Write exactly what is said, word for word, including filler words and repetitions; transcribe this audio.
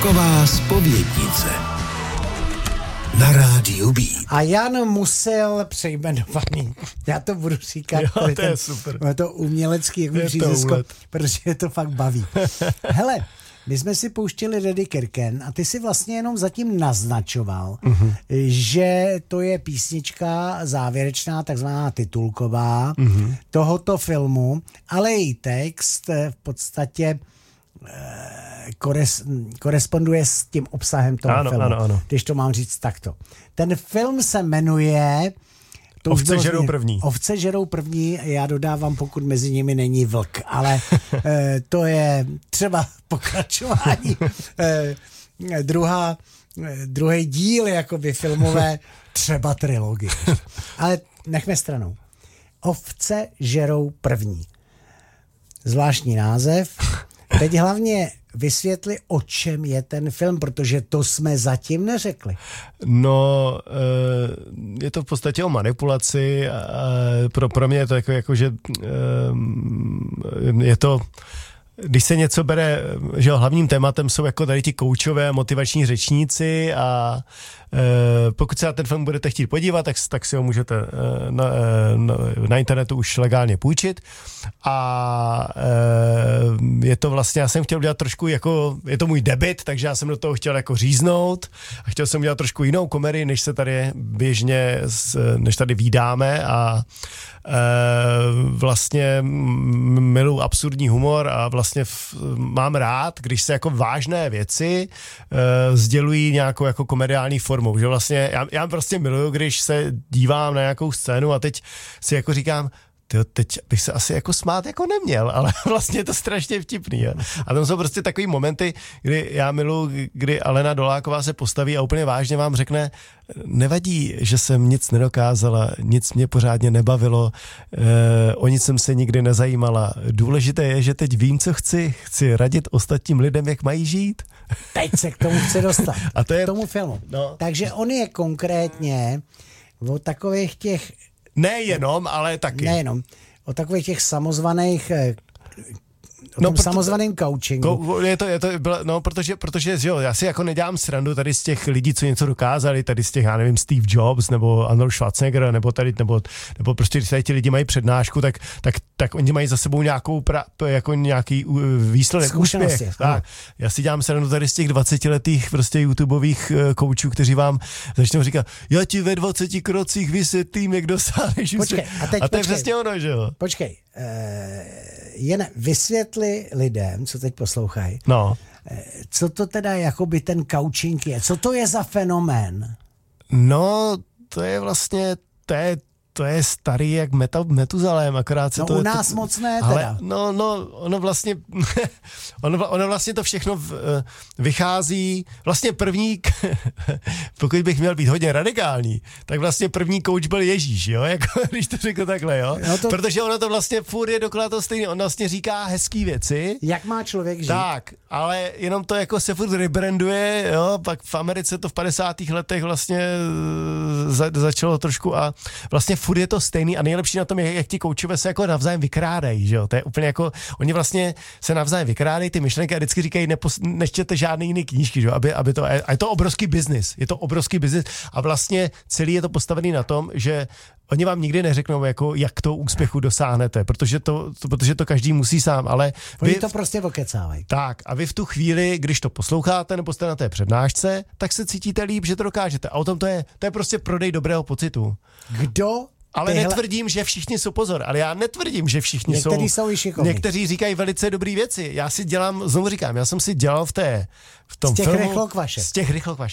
Titulková zpovědnice na rádiu B. A Jan Musil přejmenovaný. Já to budu říkat. Jo, to je ten, super. Je to umělecký jako přízesko, protože je to fakt baví. Hele, my jsme si pouštěli Reddy Kirken a ty si vlastně jenom zatím naznačoval, uh-huh. že to je písnička závěrečná, takzvaná titulková uh-huh. tohoto filmu, ale její text v podstatě eh, kores, koresponduje s tím obsahem toho ano, filmu. Ano, ano. Když to mám říct takto. Ten film se jmenuje... To Ovce žerou první. Ovce žerou první, já dodávám, pokud mezi nimi není vlk, ale e, to je třeba pokračování. E, druhá, e, druhý díl jakoby filmové, třeba trilogie. Ale nechme stranou. Ovce žerou první. Zvláštní název. Teď hlavně vysvětli, o čem je ten film, protože to jsme zatím neřekli. No, je to v podstatě o manipulaci. Pro, pro mě je to jako, jako že je to... Když se něco bere, že hlavním tématem jsou jako tady ti koučové motivační řečníci a e, pokud se na ten film budete chtít podívat, tak, tak si ho můžete e, na, na, na internetu už legálně půjčit a e, je to vlastně, já jsem chtěl udělat trošku jako, je to můj debut, takže já jsem do toho chtěl jako říznout a chtěl jsem udělat trošku jinou komedii, než se tady běžně, než tady vídáme a e, vlastně miluji absurdní humor a vlastně v, mám rád, když se jako vážné věci e, sdělují nějakou jako komediální formou, že vlastně já, já prostě miluju, když se dívám na nějakou scénu a teď si jako říkám, tyjo, teď bych se asi jako smát jako neměl, ale vlastně je to strašně vtipný. Jo? A tam jsou prostě takový momenty, kdy já miluji, kdy Alena Doláková se postaví a úplně vážně vám řekne, nevadí, že jsem nic nedokázala, nic mě pořádně nebavilo, eh, o nic jsem se nikdy nezajímala. Důležité je, že teď vím, co chci. Chci radit ostatním lidem, jak mají žít. Teď se k tomu chci dostat. A to je, k tomu filmu. No. Takže on je konkrétně o takových těch... Nejenom, ale taky. Nejenom. O takových těch samozvaných... O no, tom proto, samozvaným coachingu. Je to, je to, no, protože, protože že jo, já si jako nedělám srandu tady z těch lidí, co něco dokázali, tady z těch, já nevím, Steve Jobs, nebo Arnold Schwarzenegger, nebo tady, nebo, nebo prostě, když tady ti lidi mají přednášku, tak, tak, tak oni mají za sebou nějakou, pra, jako nějaký výsledek, úspěch. Tak, já si dělám srandu tady z těch dvacetiletých prostě YouTubeových koučů, kteří vám začnou říkat, já ti ve dvaceti krocích vysvětlím, jak dosáhneš. Počkej, a, teď, a to je počkej, přesně ono, že jo? Počkej, uh, jen vysvětli lidem, co teď poslouchají, no. co to teda jakoby ten coaching je, co to je za fenomén? No, to je vlastně, to je, to je starý jak meta, Metuzalém, akorát se no to... u nás to, moc ne ale, teda. No, no, ono vlastně, ono, ono vlastně to všechno v, vychází, vlastně první, pokud bych měl být hodně radikální, tak vlastně první coach byl Ježíš, jo, jako, když to řekl takhle, jo, no to... protože ono to vlastně furt je dokola to stejné, on vlastně říká hezký věci. Jak má člověk žít. Tak, ale jenom to jako se furt rebranduje, jo, pak v Americe to v padesátých letech vlastně za, začalo trošku a vlastně furt je to stejný a nejlepší na tom je, jak ti koučové se jako navzájem vykrádají, že jo, to je úplně jako, oni vlastně se navzájem vykrádají ty myšlenky a vždycky říkají, nepos, nečtěte žádný jiný knížky, že jo, aby, aby to, a je to obrovský biznis, je to obrovský biznis a vlastně celý je to postavený na tom, že oni vám nikdy neřeknou, jako, jak to úspěchu dosáhnete, protože to, to, protože to každý musí sám, ale... Oni vy, to prostě okecávají. Tak, a vy v tu chvíli, když to posloucháte nebo jste na té přednášce, tak se cítíte líp, že to dokážete. A o tom to je, to je prostě prodej dobrého pocitu. Kdo? Ale tyhle... netvrdím, že všichni jsou, pozor, ale já netvrdím, že všichni Někteří jsou... jsou i šikovní. Někteří říkají velice dobré věci. Já si dělám, znovu říkám, já jsem si dělal v té... V tom z těch filmu, rychlokvašek. Z těch rychlokvašek.